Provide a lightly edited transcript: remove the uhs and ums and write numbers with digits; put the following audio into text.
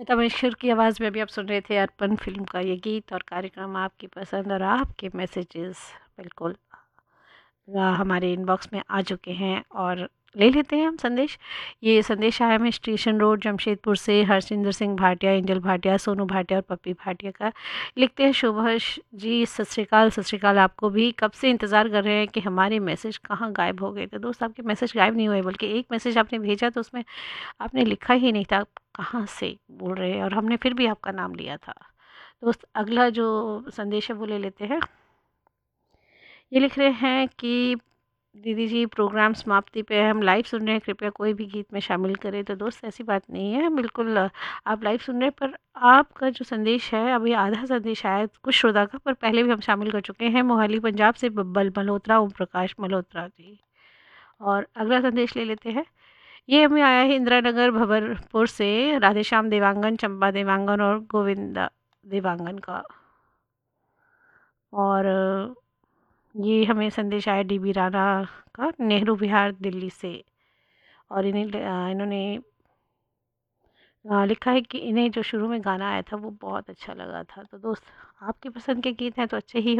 लता मंगेशकर की आवाज़ में अभी आप सुन रहे थे अर्पण फ़िल्म का ये गीत और कार्यक्रम आपकी पसंद और आपके मैसेजेस बिल्कुल हमारे इनबॉक्स में आ चुके हैं और ले लेते हैं हम संदेश। ये संदेश आया है स्टेशन रोड जमशेदपुर से हरसिंदर सिंह भाटिया, एंजल भाटिया, सोनू भाटिया और पप्पी भाटिया का। लिखते हैं शुभश जी, सत श्रीकाल, सत श्रीकाल आपको भी। कब से इंतज़ार कर रहे हैं कि हमारे मैसेज कहाँ गायब हो गए थे। दोस्त आपके मैसेज गायब नहीं हुए, बल्कि एक मैसेज आपने भेजा तो उसमें आपने लिखा ही नहीं था आप कहाँ से बोल रहे हैं, और हमने फिर भी आपका नाम लिया था। दोस्त अगला जो संदेश है वो ले लेते हैं। ये लिख रहे हैं कि दीदी जी, प्रोग्राम समाप्ति पे हम लाइव सुन रहे हैं, कृपया कोई भी गीत में शामिल करें। तो दोस्त ऐसी बात नहीं है, बिल्कुल आप लाइव सुन रहे हैं, पर आपका जो संदेश है अभी आधा संदेश आया है कुछ श्रोता का, पर पहले भी हम शामिल कर चुके हैं। मोहाली पंजाब से बब्बल मल्होत्रा, ओम प्रकाश मल्होत्रा जी। और अगला संदेश ले लेते हैं। ये हमें आया है इंदिरा नगर भवरपुर से राधेश्याम देवांगन, चंपा देवांगन और गोविंदा देवांगन का। और ये हमें संदेश आया डीबी राणा का, नेहरू विहार दिल्ली से। और इन्होंने लिखा है कि इन्हें जो शुरू में गाना आया था वो बहुत अच्छा लगा था। तो दोस्त आपकी पसंद के गीत हैं तो अच्छे ही